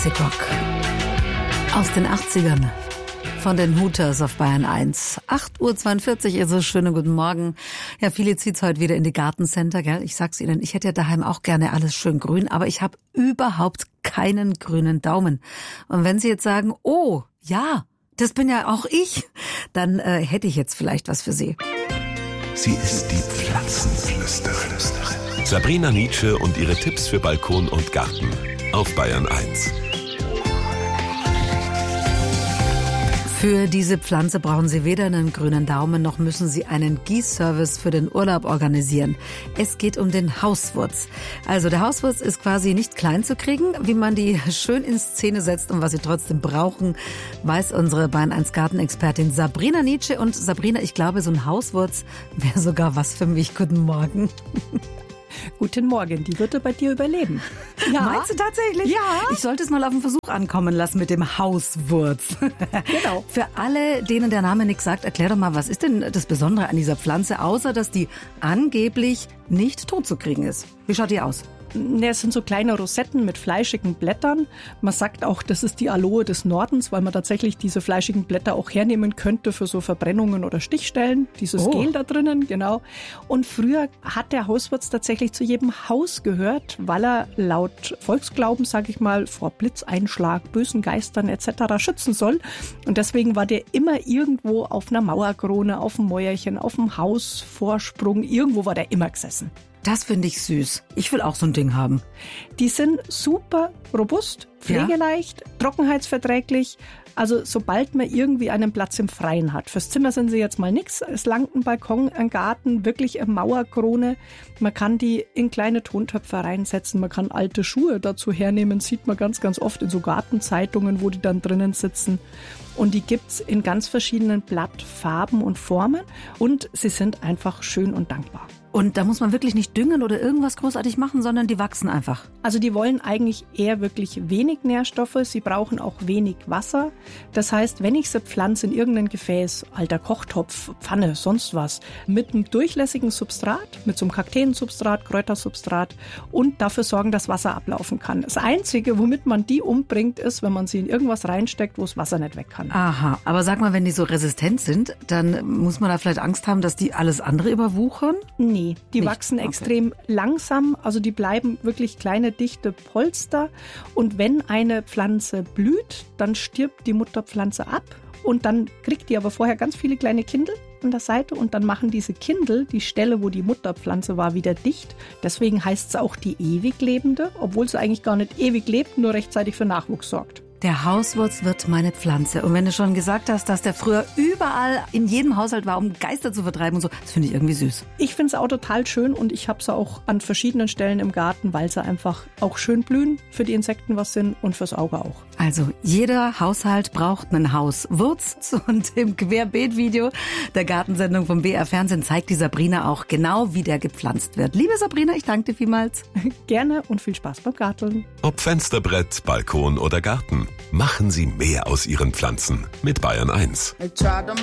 Classic Rock aus den 80ern von den Hooters auf Bayern 1. 8:42 Uhr, ihr so schönen guten Morgen. Ja, viele zieht's heute wieder in die Gartencenter, gell? Ich sag's Ihnen, ich hätte ja daheim auch gerne alles schön grün, aber ich habe überhaupt keinen grünen Daumen. Und wenn Sie jetzt sagen, oh, ja, das bin ja auch ich, dann hätte ich jetzt vielleicht was für Sie. Sie ist die Pflanzenflüsterin. Sabrina Nitzsche und ihre Tipps für Balkon und Garten auf Bayern 1. Für diese Pflanze brauchen Sie weder einen grünen Daumen, noch müssen Sie einen Gießservice für den Urlaub organisieren. Es geht um den Hauswurz. Also der Hauswurz ist quasi nicht klein zu kriegen. Wie man die schön in Szene setzt und was Sie trotzdem brauchen, weiß unsere Bayern 1 Gartenexpertin Sabrina Nitzsche. Und Sabrina, ich glaube, so ein Hauswurz wäre sogar was für mich. Guten Morgen. Guten Morgen, die wird er bei dir überleben. Ja. Meinst du tatsächlich? Ja. Ich sollte es mal auf den Versuch ankommen lassen mit dem Hauswurz. Genau. Für alle, denen der Name nichts sagt, erklär doch mal, was ist denn das Besondere an dieser Pflanze, außer dass die angeblich nicht tot zu kriegen ist? Wie schaut die aus? Es sind so kleine Rosetten mit fleischigen Blättern. Man sagt auch, das ist die Aloe des Nordens, weil man tatsächlich diese fleischigen Blätter auch hernehmen könnte für so Verbrennungen oder Stichstellen. Dieses Gel da drinnen, genau. Und früher hat der Hauswurz tatsächlich zu jedem Haus gehört, weil er laut Volksglauben, sage ich mal, vor Blitzeinschlag, bösen Geistern etc. schützen soll. Und deswegen war der immer irgendwo auf einer Mauerkrone, auf dem Mäuerchen, auf dem Hausvorsprung. Irgendwo war der immer gesessen. Das finde ich süß. Ich will auch so ein Ding haben. Die sind super robust, pflegeleicht, trockenheitsverträglich. Also sobald man irgendwie einen Platz im Freien hat. Fürs Zimmer sind sie jetzt mal nix. Es langt ein Balkon, ein Garten, wirklich eine Mauerkrone. Man kann die in kleine Tontöpfe reinsetzen. Man kann alte Schuhe dazu hernehmen. Sieht man ganz, ganz oft in so Gartenzeitungen, wo die dann drinnen sitzen. Und die gibt's in ganz verschiedenen Blattfarben und Formen. Und sie sind einfach schön und dankbar. Und da muss man wirklich nicht düngen oder irgendwas großartig machen, sondern die wachsen einfach. Also die wollen eigentlich eher wirklich wenig Nährstoffe. Sie brauchen auch wenig Wasser. Das heißt, wenn ich sie pflanze in irgendein Gefäß, alter Kochtopf, Pfanne, sonst was, mit einem durchlässigen Substrat, mit so einem Kakteensubstrat, Kräutersubstrat und dafür sorgen, dass Wasser ablaufen kann. Das Einzige, womit man die umbringt, ist, wenn man sie in irgendwas reinsteckt, wo das Wasser nicht weg kann. Aha, aber sag mal, wenn die so resistent sind, dann muss man da vielleicht Angst haben, dass die alles andere überwuchern? Nee, die Nicht? wachsen Okay. extrem langsam, also die bleiben wirklich kleine, dichte Polster. Und wenn eine Pflanze blüht, dann stirbt die Mutterpflanze ab und dann kriegt die aber vorher ganz viele kleine Kindel an der Seite und dann machen diese Kindel die Stelle, wo die Mutterpflanze war, wieder dicht. Deswegen heißt es auch die Ewiglebende, obwohl sie eigentlich gar nicht ewig lebt, nur rechtzeitig für Nachwuchs sorgt. Der Hauswurz wird meine Pflanze. Und wenn du schon gesagt hast, dass der früher überall in jedem Haushalt war, um Geister zu vertreiben und so, das finde ich irgendwie süß. Ich finde es auch total schön und ich habe sie auch an verschiedenen Stellen im Garten, weil sie einfach auch schön blühen, für die Insekten was sind und fürs Auge auch. Also jeder Haushalt braucht einen Hauswurz. Und im Querbeet-Video der Gartensendung vom BR Fernsehen zeigt die Sabrina auch genau, wie der gepflanzt wird. Liebe Sabrina, ich danke dir vielmals. Gerne und viel Spaß beim Garteln. Ob Fensterbrett, Balkon oder Garten, machen Sie mehr aus Ihren Pflanzen mit Bayern 1.